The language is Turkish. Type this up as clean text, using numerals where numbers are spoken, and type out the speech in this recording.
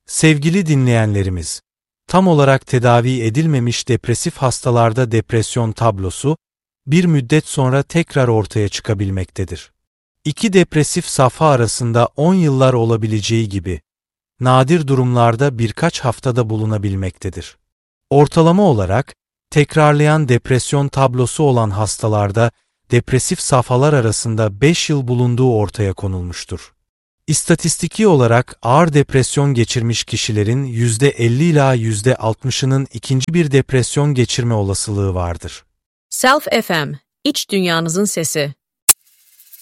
Sevgili dinleyenlerimiz, tam olarak tedavi edilmemiş depresif hastalarda depresyon tablosu, bir müddet sonra tekrar ortaya çıkabilmektedir. İki depresif safha arasında 10 yıllar olabileceği gibi, nadir durumlarda birkaç haftada bulunabilmektedir. Ortalama olarak, tekrarlayan depresyon tablosu olan hastalarda depresif safhalar arasında 5 yıl bulunduğu ortaya konulmuştur. İstatistiki olarak ağır depresyon geçirmiş kişilerin %50 ila %60'ının ikinci bir depresyon geçirme olasılığı vardır. Self FM, iç dünyanızın sesi.